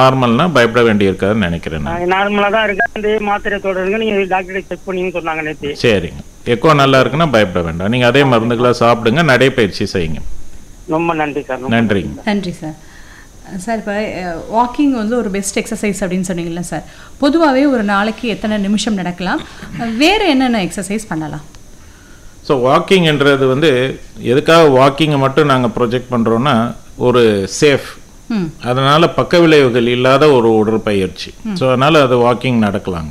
நார்மல்னா பயப்பட வேண்டி இருக்காதுன்னு நினைக்கிறேன். நார்மலா தான் இருக்கு. அந்த மாத்திரை தொடருங்க, நீங்க டாக்டர் செக் பண்ணின்னு சொன்னாங்க நேத்து. சரிங்க, எக்கோ நல்லா இருக்குன்னா பயப்பட வேண்டாம். நீங்க அதே மருந்துகளை சாப்பிடுங்க, நடைப்பயிற்சி செய்யுங்க. ரொம்ப நன்றி சார். நன்றிங்க. நன்றி சார். சார் இப்போ வாக்கிங் வந்து ஒரு பெஸ்ட் எக்ஸசைஸ் அப்படின்னு சொன்னீங்கல்ல சார், பொதுவாகவே ஒரு நாளைக்கு எத்தனை நிமிஷம் நடக்கலாம், வேறு என்னென்ன எக்ஸசைஸ் பண்ணலாம்? ஸோ வாக்கிங்ன்றது வந்து எதுக்காக வாக்கிங்கை மட்டும் நாங்கள் ப்ரொஜெக்ட் பண்ணுறோன்னா, ஒரு சேஃப், அதனால் பக்க விளைவுகள் இல்லாத ஒரு உடற்பயிற்சி. ஸோ அதனால் அது வாக்கிங் நடக்கலாங்க.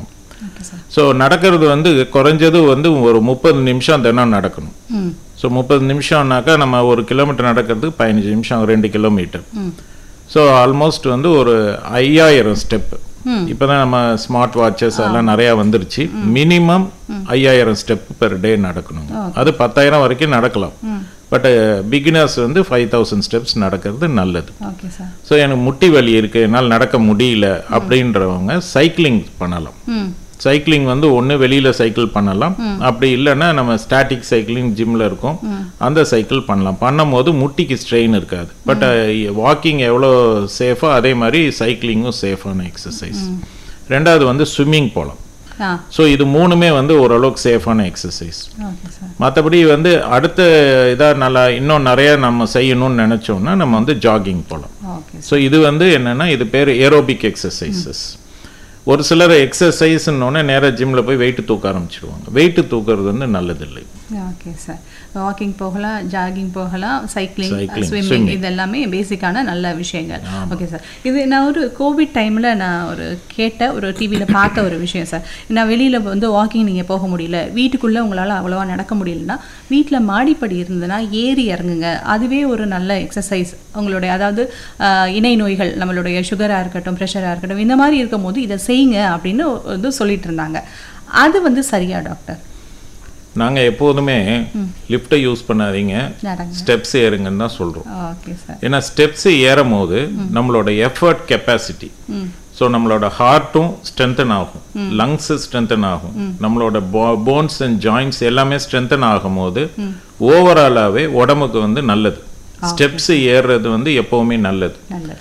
ஸோ நடக்கிறது வந்து குறைஞ்சது வந்து ஒரு 30 நிமிஷம் தினம் நடக்கணும். ஸோ 30 நிமிஷம்னாக்கா நம்ம ஒரு கிலோமீட்டர் நடக்கிறதுக்கு 15 நிமிஷம், 2 கிலோமீட்டர். ஸோ ஆல்மோஸ்ட் வந்து ஒரு 5000 ஸ்டெப்பு. இப்போ தான் நம்ம ஸ்மார்ட் வாட்சஸ் எல்லாம் நிறையா வந்துருச்சு. மினிமம் 5000 ஸ்டெப் பெர் டே நடக்கணும். அது 10,000 வரைக்கும் நடக்கலாம். பட் பிகினர்ஸ் வந்து 5000 ஸ்டெப்ஸ் நடக்கிறது நல்லது. ஸோ எனக்கு முட்டி வலி இருக்குது, என்னால் நடக்க முடியல அப்படின்றவங்க சைக்கிளிங் பண்ணலாம். சைக்கிளிங் வந்து ஒன்று வெளியில் சைக்கிள் பண்ணலாம், அப்படி இல்லைன்னா நம்ம ஸ்டாட்டிக் சைக்கிளிங் ஜிம்மில் இருக்கும், அந்த சைக்கிள் பண்ணலாம். பண்ணும்போது முட்டிக்கு ஸ்ட்ரெயின் இருக்காது. பட் வாக்கிங் எவ்வளோ சேஃபோ அதே மாதிரி சைக்கிளிங்கும் சேஃபான எக்ஸசைஸ். ரெண்டாவது வந்து ஸ்விம்மிங் போகலாம். ஸோ இது மூணுமே வந்து ஓரளவுக்கு சேஃபான எக்ஸசைஸ். மற்றபடி வந்து அடுத்த இதாக நல்லா இன்னும் நிறைய நம்ம செய்யணும்னு நினச்சோம்னா நம்ம வந்து ஜாகிங் போகலாம். ஸோ இது வந்து என்னென்னா இது பேர் ஏரோபிக் எக்ஸசைசஸ். ஒரு சிலர் எக்ஸசைஸ்ன்னொன்னே நேராக ஜிம்மில் போய் வெயிட்டு தூக்க ஆரம்பிச்சிடுவாங்க. வெயிட்டு தூக்குறது வந்து நல்லதில்லை. Okay sir. வாக்கிங் போகலாம், ஜாகிங் போகலாம், சைக்கிளிங், ஸ்விம்மிங், இது எல்லாமே பேசிக்கான நல்ல விஷயங்கள். Okay sir. இது நான் ஒரு கோவிட் டைமில் நான் ஒரு கேட்ட ஒரு டிவியில் பார்த்த ஒரு விஷயம் சார். நான் வெளியில் வந்து வாக்கிங் நீங்கள் போக முடியல, வீட்டுக்குள்ளே உங்களால் அவ்வளோவா நடக்க முடியலன்னா வீட்டில் மாடிப்படி இருந்ததுன்னா ஏறி இறங்குங்க. அதுவே ஒரு நல்ல எக்ஸசைஸ். உங்களுடைய அதாவது இணை நோய்கள், நம்மளுடைய சுகராக இருக்கட்டும், ப்ரெஷராக இருக்கட்டும், இந்த மாதிரி இருக்கும் போது இதை செய்யுங்க அப்படின்னு வந்து சொல்லிட்டு இருந்தாங்க. அது வந்து சரியா டாக்டர்? நாங்கள் எப்போதுமே லிஃப்ட்டை யூஸ் பண்ணாதீங்க, ஸ்டெப்ஸ் ஏறுங்கன்னு தான் சொல்கிறோம். ஏன்னா ஸ்டெப்ஸ் ஏறும் போது நம்மளோட எஃபர்ட் கெப்பாசிட்டி, ஸோ நம்மளோட ஹார்ட்டும் ஸ்ட்ரென்தன் ஆகும், லங்ஸு ஸ்ட்ரென்தன் ஆகும், நம்மளோட போன்ஸ் அண்ட் ஜாயின்ட்ஸ் எல்லாமே ஸ்ட்ரென்தன் ஆகும் போது ஓவராலாகவே உடம்புக்கு வந்து நல்லது. ஸ்டெப்ஸ் ஏறுறது வந்து எப்போவுமே நல்லது.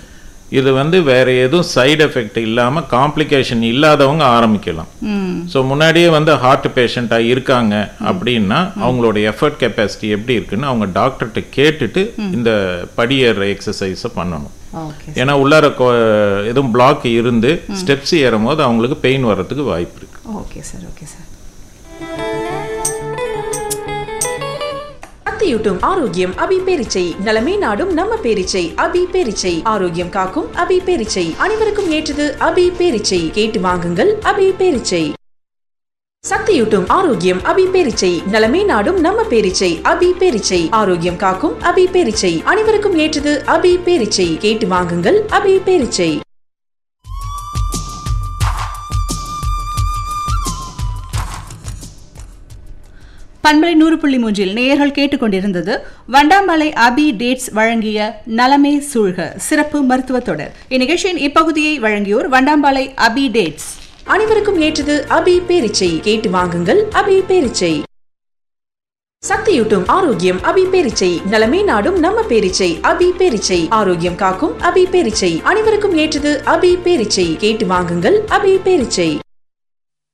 இது வந்து வேற எதுவும் சைடு எஃபெக்ட் இல்லாமல் காம்ப்ளிகேஷன் இல்லாதவங்க ஆரம்பிக்கலாம். ஸோ முன்னாடியே வந்து ஹார்ட் பேஷண்ட்டாக இருக்காங்க அப்படின்னா அவங்களோட எஃபர்ட் கெப்பாசிட்டி எப்படி இருக்குன்னு அவங்க டாக்டர்கிட்ட கேட்டுட்டு இந்த படியேற எக்ஸசைஸை பண்ணணும். ஏன்னா உள்ளார எதுவும் பிளாக் இருந்து ஸ்டெப்ஸ் ஏறும் போது அவங்களுக்கு பெயின் வர்றதுக்கு வாய்ப்பு இருக்கு. Okay sir. Okay sir. சக்தியூட்டும் ஆரோக்கியம் அபி பேரிச்சை, நலமே நாடும் நம்ம பேரிச்சை அபி பேரிச்சை, ஆரோக்கியம் காக்கும் அபி பேரிச்சை, அனைவருக்கும் ஏற்றது அபி பேரிச்சை, கேட்டு வாங்குங்கள் அபி பேரிச்சை. சக்தியூட்டும் ஆரோக்கியம் அபி பேரிச்சை, நலமே நாடும் நம்ம பேரிச்சை அபி பேரிச்சை, ஆரோக்கியம் காக்கும் அபி பேரிச்சை, அனைவருக்கும் ஏற்றது அபி பேரிச்சை, கேட்டு வாங்குங்கள் அபி பேரிச்சை. பண்பலை 100.3 நேயர்கள் கேட்டுக்கொண்டிருந்தது வண்டாமலை அபி டேட்ஸ் வழங்கிய நலமே சூழ்க சிறப்பு மருத்துவ தொடர். இந்நிகழ்ச்சியின் இப்பகுதியை வழங்கியோர் வண்டாம்பாலை அபி டேட்ஸ், அனைவருக்கும் ஏற்றது அபி பேரிச்சை, கேட்டு வாங்குங்கள் அபி பேரிச்சை. சக்தியூட்டும் ஆரோக்கியம் அபி பேரிச்சை, நலமே நாடும் நம்ம பேரிச்சை அபி பேரிச்சை, ஆரோக்கியம் காக்கும் அபி பேரிச்சை, அனைவருக்கும் ஏற்றது அபி பேரிச்சை, கேட்டு வாங்குங்கள் அபி பேரிச்சை.